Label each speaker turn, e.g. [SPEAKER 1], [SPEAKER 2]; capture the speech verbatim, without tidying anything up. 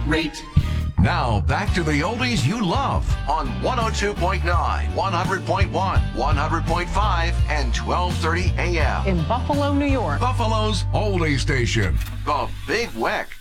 [SPEAKER 1] rate.
[SPEAKER 2] Now, back to the oldies you love on one oh two point nine, one hundred point one, one hundred point five, and twelve thirty A M.
[SPEAKER 3] In Buffalo, New York.
[SPEAKER 2] Buffalo's oldie station, The Big Weck.